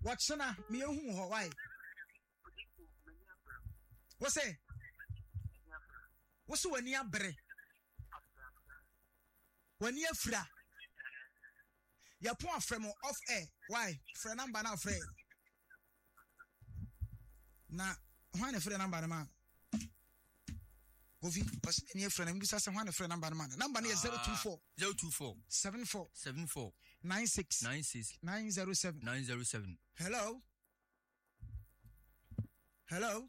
What's na me hu ho why? What's say? What's when you abre? When you fra? Ya pon afrem off air. Why? Friend number na friend. Na hwan friend number ma? Govi, pas any friend am bisa say hwan friend number ma. Number na 024 74 96 907. Hello. Hello.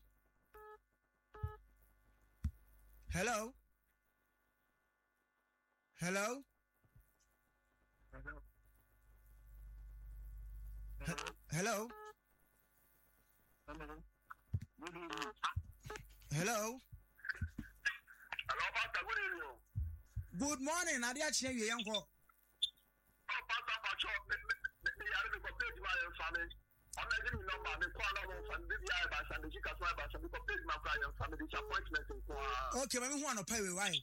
Hello. Hello. Hello. Hello. Hello, Pastor. Good evening. Good morning. Adia chin ye yanko. Oh, Pastor Pacho. Me are the complete my family. I'm not giving number. Me call on family. Be I by Sunday. She can by Sunday. Complete my family. This appointment in Kwa. Okay, me who want to pay we why?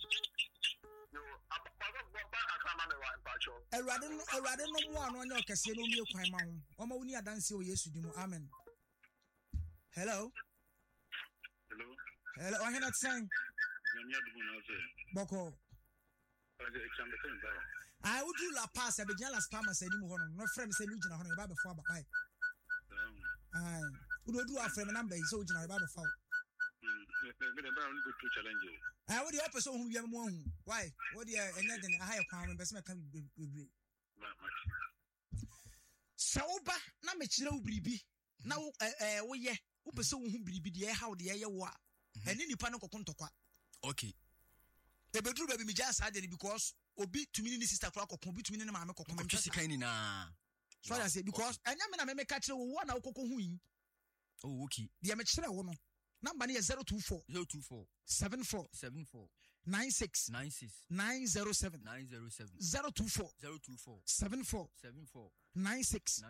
Erade no mo anu anya okese no mi kwan ma ho. Oma woni adanse o Yesu di mu. Amen. Hello. Hello. Hello, I hear that saying. Boko. I would do La Paz, I began Las Palmas and no friend say Lujan on about before by. I would do our friend number is so general about the fall. I would the opposite who you have one. Why? What do you and then a higher pound investment can be? Sauba, na mechira ubribi. Na wo ye, wo pese wo hu bribi de how de ye wo a. Eni nipa no kokontokwa. Okay. Ebedru baby me just had because obi tumi ni sister kura kokon obi tumi ni maame kokon me pese kan ni na. So I say because anya me na me ka kire wo na wo kokon hu yi. Oh, okay. De me kire wo no. Number ni 024 74 96 907 024 74 96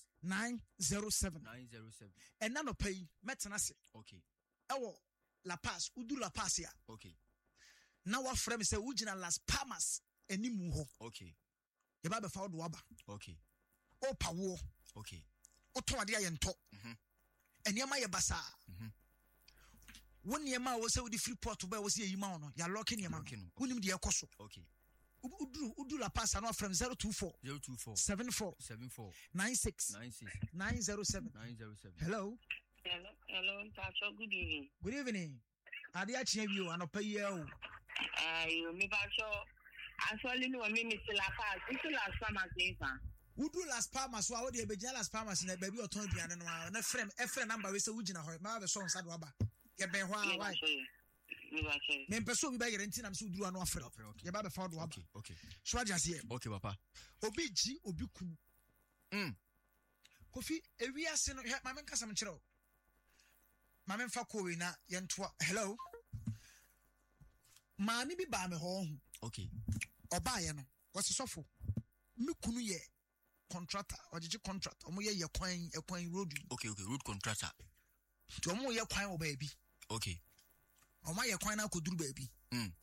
907 and none of pay metanase. Okay. Ewo La Paz udu La Paz ya. Okay. Now what frame say ujina Las Palmas enimu ho. Okay. Ye ba be fa do aba. Okay. O pawo. Okay. O to ade ayento. Eniema ye basa. One niema wo say we di free port ba wo say yima no ya lock niema wonim de ekoso. Okay. Udu La Paz no from 024 74 96 907. Hello. Hello, Pastor. Good evening. Good evening. Ade a chia bio anopa yi o. Ayo, me Pastor. Actually no me Mr. La Paz. Mr. Las Palmas nfa. Udu Las Palmas wa wo de be Las Palmas na ba bi oton duane no na frame number we say ugina ho ma be so nsa do aba. Ye ben ho a why? Me peso bi ba yere ntina me so uduru anu afre. Ye ba be fa do aba. Okay. So ajanse ye. Okay, papa. Obi ji obi ku. Kofi ewiase no ma men kasa me kire o. Ma men fa ko we na ye ntoa. Hello. Maami bi ba me ho. Okay. Oba ye no. Wose sofo. Me kunu ye contractor, ojeje contract. Omo ye kwan road. Okay, road contractor. To omo ye kwan o ba bi. Okay. Omo ye kwan na koduru ba bi.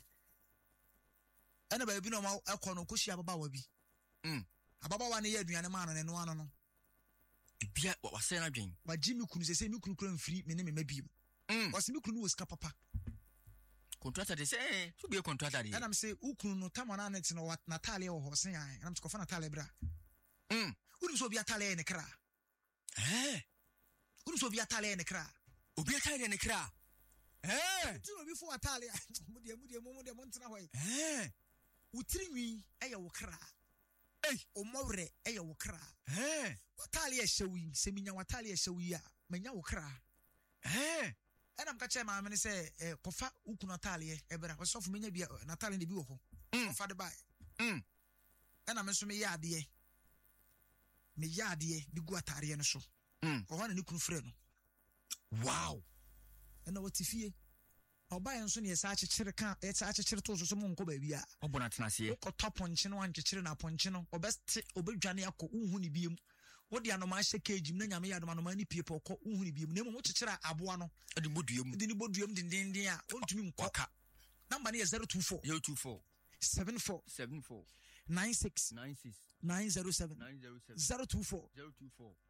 Ena ba bi no ma akọ no koshi ababa wa bi. Ababa wa ne ye aduane ma no ne no ano no. Bia wa se na dwen. Wa jimi kunu se mi kunu kura mfiri me ne me mabiem. Wase mi kunu wo ska papa. Contractor de say, so be a contractor de. And I'm say ukunu no tamana net no what Natalia o ho sen an. I'm skofa Natalia bra. Unu so bi Natalia ne kra. Unu so bi Natalia ne kra. Obi Natalia ne kra. Tu no bi fo Natalia. Mudie montena hoy. Utrinwi eye wo kra. O mowre eye wo kra. Natalia shewi, se minya Natalia shewi a, menya wo kra. And I'm catching my man say, Kofa Uku Natalia, Ebra, was off many be Natalia in the Buho. For the buy. And I'm assuming yardie. Me yardie, the Guatarian show. Or one new friend. Wow. And what if ye? I'll buy and soon yes, such a chirica, it's such a chiritos or some monko baby. O Bonatnasi, or top on chino and chirina ponchino, or best obey Janiaco, Uhuni beam. What the anomaly cage, Nanya, many people call Uhuni beam, name what chira abuano, and the Budium, the India, old to me, Quaka. Number 024 74 96 907 024